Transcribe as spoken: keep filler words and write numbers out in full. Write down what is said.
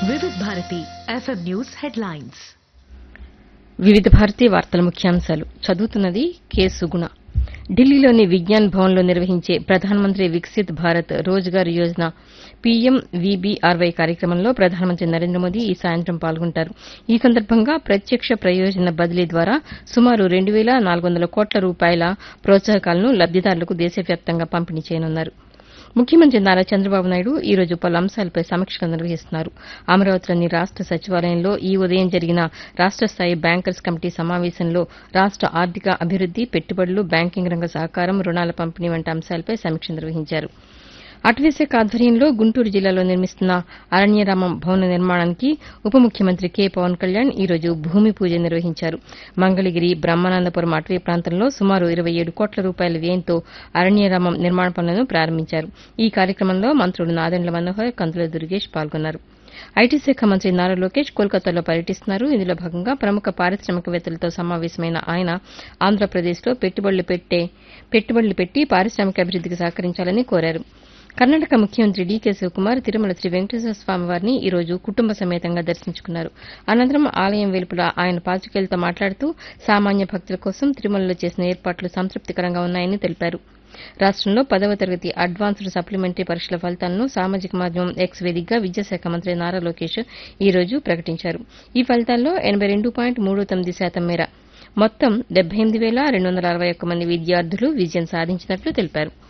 వివిధ Bharati FM news headlines. వివిధ భారతీ వార్తల ముఖ్యాంశాలు చదువుతున్నది కె సుగుణ. ఢిల్లీలోని విజ్ఞాన్ భవన్లో నిర్వహించే ప్రధానమంత్రి వికసిత్ భారత్ రోజ్గార్ యోజన పీఎం వీబీఆర్వై కార్యక్రమంలో ప్రధానమంత్రి నరేంద్ర మోదీ ఈ సాయంత్రం పాల్గొంటారు. ఈ సందర్భంగా ప్రత్యక్ష ప్రయోజన బదిలీ ద్వారా సుమారు రెండు వేల నాలుగు వందల కోట్ల రూపాయల ప్రోత్సాహకాలను లబ్దిదారులకు దేశవ్యాప్తంగా పంపిణీ చేయనున్నారు. ముఖ్యమంత్రి నారా చంద్రబాబు నాయుడు ఈ రోజు పలు అంశాలపై సమీక్ష నిర్వహిస్తున్నారు. అమరావతిలోని రాష్ట సచివాలయంలో ఈ ఉదయం జరిగిన రాష్ట స్థాయి బ్యాంకర్స్ కమిటీ సమావేశంలో రాష్ట ఆర్థిక అభివృద్ది, పెట్టుబడులు, బ్యాంకింగ్ రంగ సహకారం, రుణాల పంపిణీ వంటి అంశాలపై సమీక్ష నిర్వహించారు. అటవీశాఖ ఆధ్వర్యంలో గుంటూరు జిల్లాలో నిర్మిస్తున్న అరణ్యరామం భవన నిర్మాణానికి ఉప ముఖ్యమంత్రి కె పవన్ కళ్యాణ్ ఈ రోజు భూమి పూజ నిర్వహించారు. మంగళగిరి, బ్రహ్మానందపురం అటవీ ప్రాంతంలో సుమారు ఇరవై ఏడు కోట్ల రూపాయల వ్యయంతో అరణ్యరామం నిర్మాణ పనులను ప్రారంభించారు. ఈ కార్యక్రమంలో మంత్రులు నాదెండ్ల మనోహర్, కందుల దుర్గేష్ పాల్గొన్నారు. ఐటీ శాఖ మంత్రి నారా లోకేష్ కోల్కతాలో పర్యటిస్తున్నారు. ఇందులో భాగంగా ప్రముఖ పారిశ్రామికవేత్తలతో సమావేశమైన ఆయన ఆంధ్రప్రదేశ్లో పెట్టుబడులు పెట్టే పెట్టుబడులు పెట్టి పారిశ్రామిక అభివృద్దికి సహకరించాలని కోరారు. కర్ణాటక ముఖ్యమంత్రి డీకే శివకుమార్ తిరుమల శ్రీ వెంకటేశ్వర స్వామివారిని ఈ రోజు కుటుంబ సమేతంగా దర్శించుకున్నారు. అనంతరం ఆలయం వెలుపల ఆయన పాతికేయులతో మాట్లాడుతూ సామాన్య భక్తుల కోసం తిరుమలలో చేసిన ఏర్పాట్లు సంతృప్తికరంగా ఉన్నాయని తెలిపారు. రాష్టంలో పదవ తరగతి అడ్వాన్స్డ్ సప్లిమెంటరీ పరీక్షల ఫలితాలను సామాజిక మాధ్యమం ఎక్స్ వేదికగా విద్యాశాఖ మంత్రి నారా లోకేష్ ఈ రోజు ప్రకటించారు. ఈ ఫలితాల్లో ఎనబై రెండు పాయింట్ మూడు తొమ్మిది శాతం మేర మొత్తం డెబ్బై ఎనిమిది వేల రెండు వందల అరవై ఒక్క మంది విద్యార్థులు విజయం సాధించినట్లు తెలిపారు.